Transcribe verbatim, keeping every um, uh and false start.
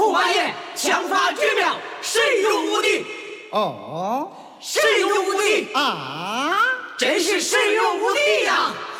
驸马爷枪法绝妙，神勇无敌。 哦， 神勇无敌啊， 真是神勇无敌呀！